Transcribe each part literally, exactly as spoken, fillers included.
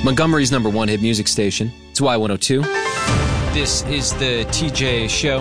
Montgomery's number one hit music station. It's Y one oh two. This is the T J Show.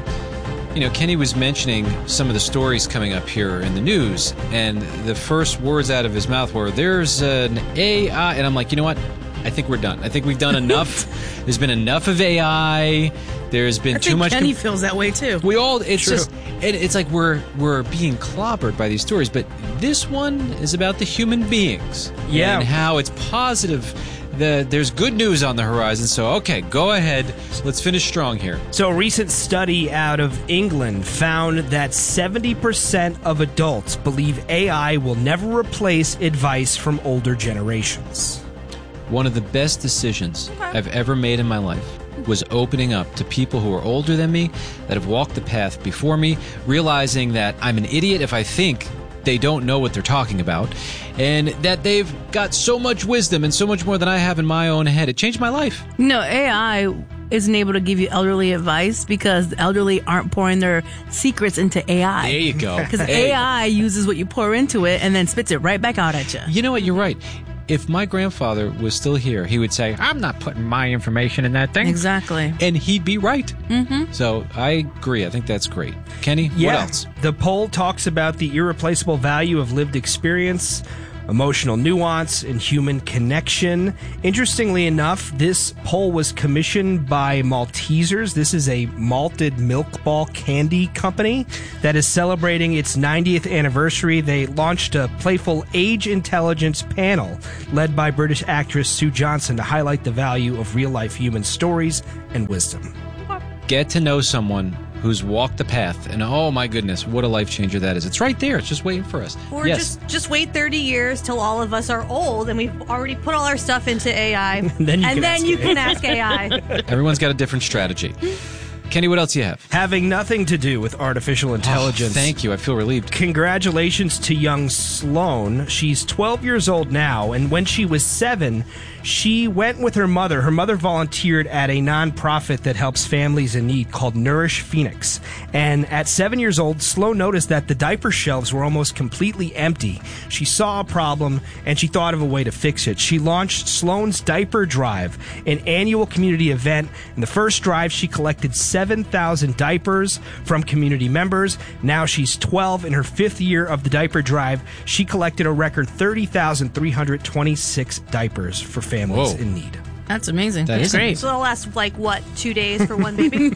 You know, Kenny was mentioning some of the stories coming up here in the news, and the first words out of his mouth were, there's an A I, and I'm like, you know what? I think we're done. I think we've done enough. There's been enough of A I. There's been I too think much. Kenny com- feels that way too. We all. It's True. just. It, it's like we're we're being clobbered by these stories, but this one is about the human beings. Yeah. And how it's positive. The, there's good news on the horizon, so okay, go ahead. Let's finish strong here. So a recent study out of England found that seventy percent of adults believe A I will never replace advice from older generations. One of the best decisions okay. I've ever made in my life was opening up to people who are older than me, that have walked the path before me, realizing that I'm an idiot if I think they don't know what they're talking about, and that they've got so much wisdom and so much more than I have in my own head. It changed my life. No, A I isn't able to give you elderly advice because the elderly aren't pouring their secrets into A I. There you go. Because A I uses what you pour into it and then spits it right back out at you. You know what? You're right. If my grandfather was still here, he would say, I'm not putting my information in that thing. Exactly. And he'd be right. Mm-hmm. So I agree. I think that's great. Kenny, yeah. what else? The poll talks about the irreplaceable value of lived experience, emotional nuance, and human connection. Interestingly enough, this poll was commissioned by Maltesers. This is a malted milk ball candy company that is celebrating its ninetieth anniversary. They launched a playful age intelligence panel led by British actress Sue Johnson to highlight the value of real-life human stories and wisdom. Get to know someone who's walked the path, and oh my goodness, what a life changer that is. It's right there. It's just waiting for us. Or yes. just just wait thirty years till all of us are old and we've already put all our stuff into A I. then you and can then ask you A I. can ask A I. Everyone's got a different strategy. Kenny, what else do you have? Having nothing to do with artificial intelligence. Oh, thank you. I feel relieved. Congratulations to young Sloane. She's twelve years old now, and when she was seven, she went with her mother. Her mother volunteered at a nonprofit that helps families in need called Nourish Phoenix. And at seven years old, Sloane noticed that the diaper shelves were almost completely empty. She saw a problem, and she thought of a way to fix it. She launched Sloane's Diaper Drive, an annual community event. In the first drive, she collected seven thousand diapers from community members. Now she's twelve. In her fifth year of the diaper drive, she collected a record thirty thousand three hundred twenty-six diapers for families Whoa. in need. That's amazing. That That's is great. So it'll last, like, what, two days for one baby?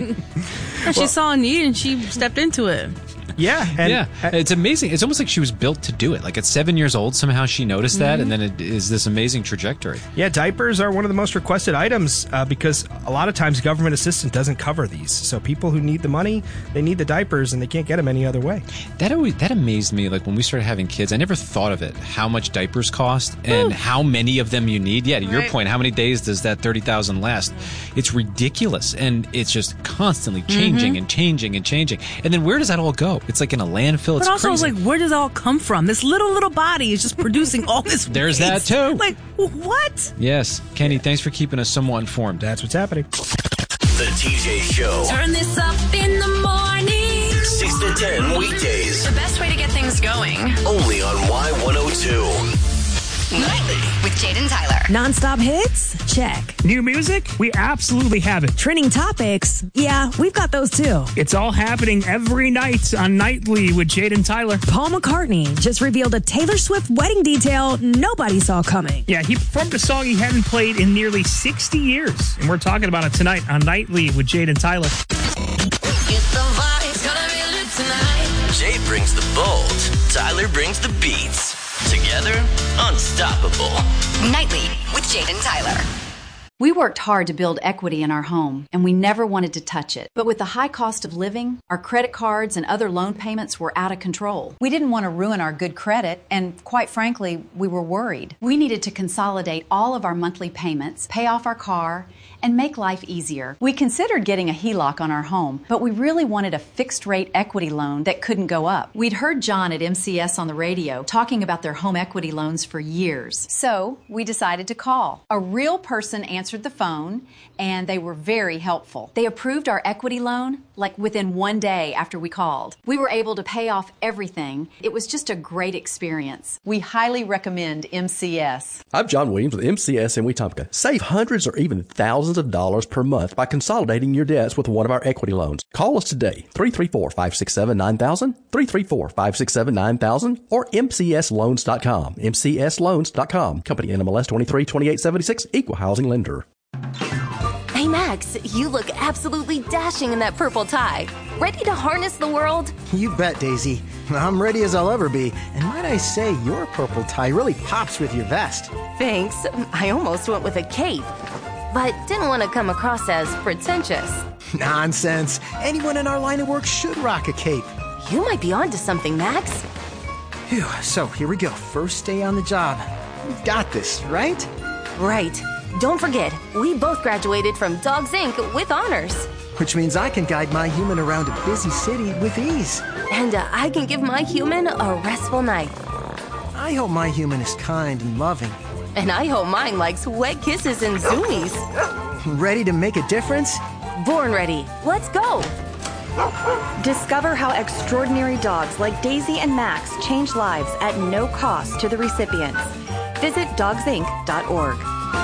And she saw a need and she stepped into it. Yeah. And yeah, it's amazing. It's almost like she was built to do it. Like at seven years old, somehow she noticed that, Mm-hmm. and then it is this amazing trajectory. Yeah, diapers are one of the most requested items uh, because a lot of times government assistance doesn't cover these. So people who need the money, they need the diapers, and they can't get them any other way. That always that amazed me. Like when we started having kids, I never thought of it. How much diapers cost and how many of them you need. Yeah, to your Right. point, how many days does that thirty thousand last? It's ridiculous, and it's just constantly changing and changing and changing. And then where does that all go? It's like in a landfill. It's But also, crazy. like, where does it all come from? This little, little body is just producing all this There's waste. that, too. Like, what? Yes, Kenny, thanks for keeping us somewhat informed. That's what's happening. The T J Show. Turn this up in the morning. six to ten weekdays. The best way to get things going. Only on Y one oh two. Nightly with Jaden Tyler. Non-stop hits? Check. New music? We absolutely have it. Trending topics? Yeah, we've got those too. It's all happening every night on Nightly with Jaden Tyler. Paul McCartney just revealed a Taylor Swift wedding detail nobody saw coming. Yeah, he performed a song he hadn't played in nearly sixty years. And we're talking about it tonight on Nightly with Jaden Tyler. Get the vibes, gonna be lit tonight. Jay brings the bold. Tyler brings the beats. Together, unstoppable. Nightly with Jaden Tyler. We worked hard to build equity in our home, and we never wanted to touch it. But with the high cost of living, our credit cards and other loan payments were out of control. We didn't want to ruin our good credit, and quite frankly, we were worried. We needed to consolidate all of our monthly payments, pay off our car, and make life easier. We considered getting a H E L O C on our home, but we really wanted a fixed-rate equity loan that couldn't go up. We'd heard John at M C S on the radio talking about their home equity loans for years. So we decided to call. A real person answered answered the phone, and they were very helpful. They approved our equity loan like within one day after we called. We were able to pay off everything. It was just a great experience. We highly recommend M C S. I'm John Williams with M C S in Wetumpka. Save hundreds or even thousands of dollars per month by consolidating your debts with one of our equity loans. Call us today, three three four, five six seven, nine thousand, three three four, five six seven, nine thousand, or M C S loans dot com. M C S loans dot com. Company N M L S twenty-three twenty-eight seventy-six, Equal Housing Lender. Hey, Max, you look absolutely dashing in that purple tie. Ready to harness the world? You bet, Daisy. I'm ready as I'll ever be. And might I say, your purple tie really pops with your vest. Thanks. I almost went with a cape, but didn't want to come across as pretentious. Nonsense. Anyone in our line of work should rock a cape. You might be onto something, Max. Phew, so here we go. First day on the job. We've got this, right? Right. Don't forget, we both graduated from Dogs Incorporated with honors. Which means I can guide my human around a busy city with ease. And uh, I can give my human a restful night. I hope my human is kind and loving. And I hope mine likes wet kisses and zoomies. Ready to make a difference? Born ready. Let's go. Discover how extraordinary dogs like Daisy and Max change lives at no cost to the recipients. Visit dogs inc dot org.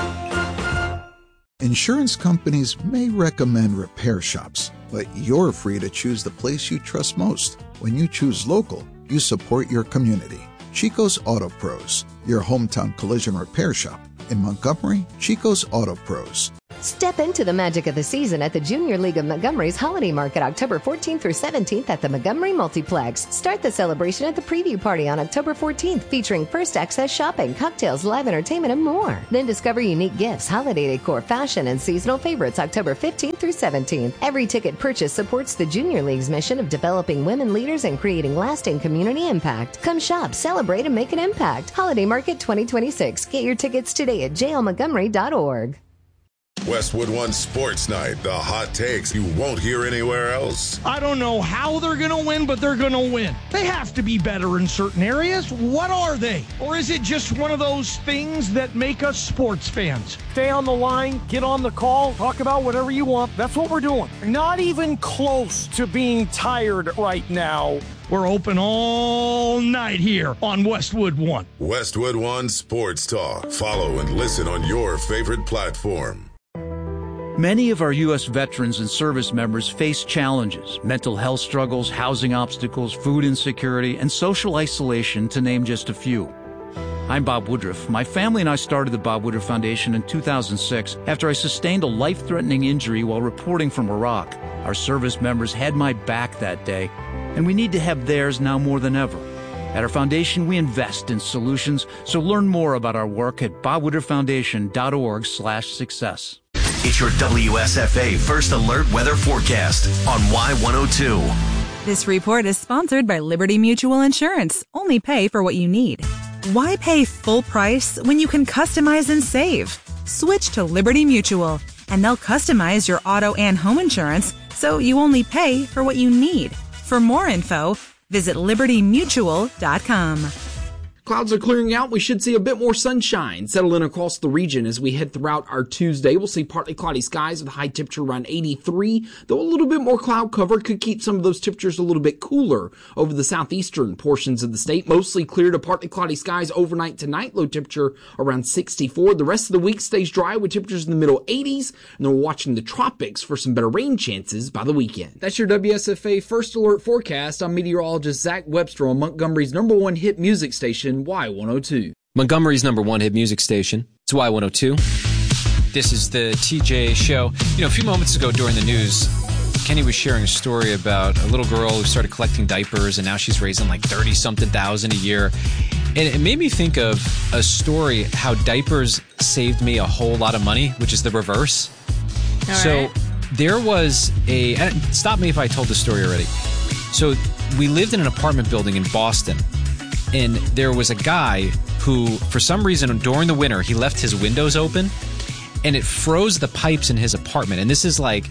Insurance companies may recommend repair shops, but you're free to choose the place you trust most. When you choose local, you support your community. Chico's Auto Pros, your hometown collision repair shop. In Montgomery, Chico's Auto Pros. Step into the magic of the season at the Junior League of Montgomery's Holiday Market October fourteenth through seventeenth at the Montgomery Multiplex. Start the celebration at the preview party on October fourteenth, featuring first access shopping, cocktails, live entertainment, and more. Then discover unique gifts, holiday decor, fashion, and seasonal favorites October fifteenth through seventeenth. Every ticket purchase supports the Junior League's mission of developing women leaders and creating lasting community impact. Come shop, celebrate, and make an impact. Holiday Market twenty twenty-six. Get your tickets today at j l montgomery dot org. Westwood One Sports Night, the hot takes you won't hear anywhere else. I don't know how they're going to win, but they're going to win. They have to be better in certain areas. What are they? Or is it just one of those things that make us sports fans? Stay on the line, get on the call, talk about whatever you want. That's what we're doing. Not even close to being tired right now. We're open all night here on Westwood One. Westwood One Sports Talk. Follow and listen on your favorite platform. Many of our U S veterans and service members face challenges, mental health struggles, housing obstacles, food insecurity, and social isolation, to name just a few. I'm Bob Woodruff. My family and I started the Bob Woodruff Foundation in two thousand six after I sustained a life-threatening injury while reporting from Iraq. Our service members had my back that day, and we need to have theirs now more than ever. At our foundation, we invest in solutions, so learn more about our work at bob woodruff foundation dot org slash success. It's your W S F A First Alert Weather Forecast on Y one oh two. This report is sponsored by Liberty Mutual Insurance. Only pay for what you need. Why pay full price when you can customize and save? Switch to Liberty Mutual, and they'll customize your auto and home insurance so you only pay for what you need. For more info, visit liberty mutual dot com. Clouds are clearing out. We should see a bit more sunshine settle in across the region as we head throughout our Tuesday. We'll see partly cloudy skies with a high temperature around eighty-three, though a little bit more cloud cover could keep some of those temperatures a little bit cooler over the southeastern portions of the state. Mostly clear to partly cloudy skies overnight tonight. Low temperature around sixty-four. The rest of the week stays dry with temperatures in the middle eighties, and then we're watching the tropics for some better rain chances by the weekend. That's your W S F A First Alert Forecast. I'm meteorologist Zach Webster on Montgomery's number one hit music station, Y one oh two. Montgomery's number one hit music station. It's Y one oh two. This is the T J Show. You know, a few moments ago during the news, Kenny was sharing a story about a little girl who started collecting diapers, and now she's raising like thirty-something thousand a year. And it made me think of a story, how diapers saved me a whole lot of money, which is the reverse. All so right. there was a... Stop me if I told the story already. So we lived in an apartment building in Boston, and there was a guy who, for some reason, during the winter, he left his windows open, and it froze the pipes in his apartment. And this is like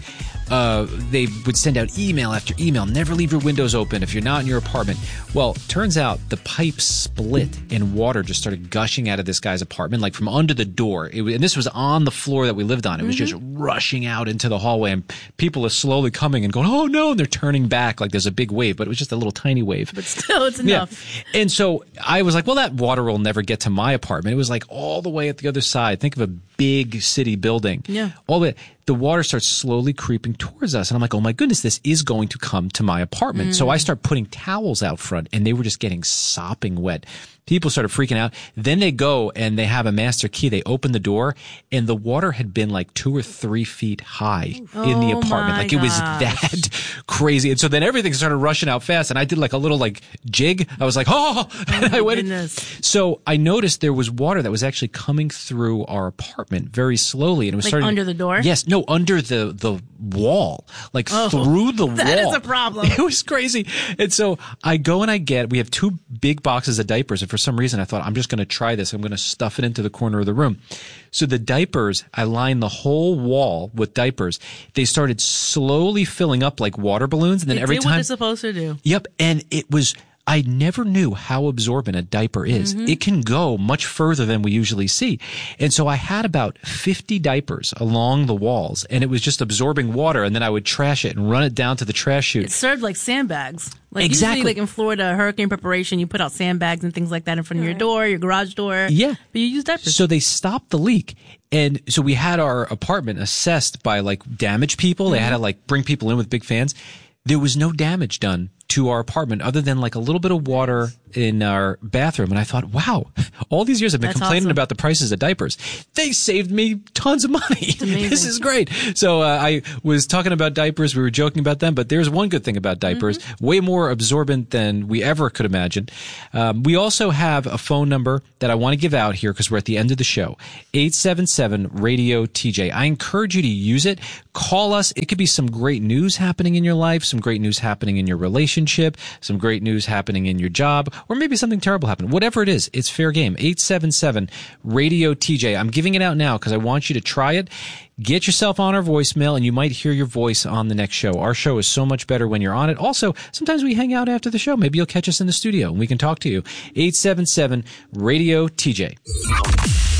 Uh, they would send out email after email. Never leave your windows open if you're not in your apartment. Well, turns out the pipe split and water just started gushing out of this guy's apartment, like from under the door. It was, and this was on the floor that we lived on. It was mm-hmm. just rushing out into the hallway, and people are slowly coming and going, oh no, and they're turning back like there's a big wave, but it was just a little tiny wave. But still, it's enough. Yeah. And so I was like, well, that water will never get to my apartment. It was like all the way at the other side. Think of a big city building. Yeah. All the the water starts slowly creeping towards us. And I'm like, oh my goodness, this is going to come to my apartment. Mm. So I start putting towels out front, and they were just getting sopping wet. People started freaking out. Then they go and they have a master key. They open the door, and the water had been like two or three feet high oh in the apartment. Like gosh. it was that crazy. And so then everything started rushing out fast. And I did like a little like jig. I was like, oh, oh and I went. Goodness. So I noticed there was water that was actually coming through our apartment very slowly. And it was like starting under the door? Yes. No, under the, the wall, like oh, through the that wall. That is a problem. It was crazy. And so I go and I get, we have two big boxes of diapers. And for some reason I thought, I'm just going to try this. I'm going to stuff it into the corner of the room. So the diapers, I lined the whole wall with diapers. They started slowly filling up like water balloons. And then they every did time. What they're supposed to do. Yep. And it was, I never knew how absorbent a diaper is. Mm-hmm. It can go much further than we usually see. And so I had about fifty diapers along the walls, and it was just absorbing water, and then I would trash it and run it down to the trash chute. It served like sandbags. Like exactly. Usually, like in Florida, hurricane preparation, you put out sandbags and things like that in front of your door, your garage door. Yeah. But you use diapers. So they stopped the leak. And so we had our apartment assessed by like damaged people. Mm-hmm. They had to like bring people in with big fans. There was no damage done to our apartment other than like a little bit of water in our bathroom. And I thought, wow, all these years I've been That's complaining awesome. about the prices of diapers. They saved me tons of money. This is great. So uh, I was talking about diapers. We were joking about them, but there's one good thing about diapers. Mm-hmm. Way more absorbent than we ever could imagine. Um, we also have a phone number that I want to give out here because we're at the end of the show. eight seven seven radio T J. I encourage you to use it. Call us. It could be some great news happening in your life, some great news happening in your relationship, some great news happening in your job, or maybe something terrible happened. Whatever it is, it's fair game. eight seven seven radio T J. I'm giving it out now because I want you to try it. Get yourself on our voicemail, and you might hear your voice on the next show. Our show is so much better when you're on it. Also, sometimes we hang out after the show. Maybe you'll catch us in the studio, and we can talk to you. eight seven seven radio T J.